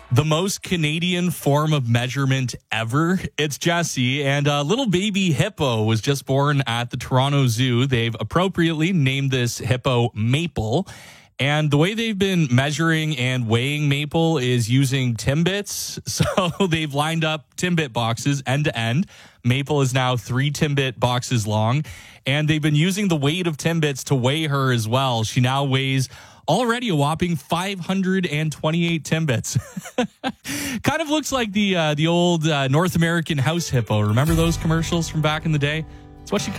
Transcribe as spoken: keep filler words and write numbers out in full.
The most Canadian form of measurement ever. It's Jesse, and a little baby hippo was just born at the Toronto Zoo. They've appropriately named this hippo Maple. And the way they've been measuring and weighing Maple is using Timbits. So they've lined up Timbit boxes end to end. Maple is now three Timbit boxes long. And they've been using the weight of Timbits to weigh her as well. She now weighs already a whopping five hundred twenty-eight Timbits. Kind of looks like the uh, the old uh, North American house hippo. Remember those commercials from back in the day? It's what she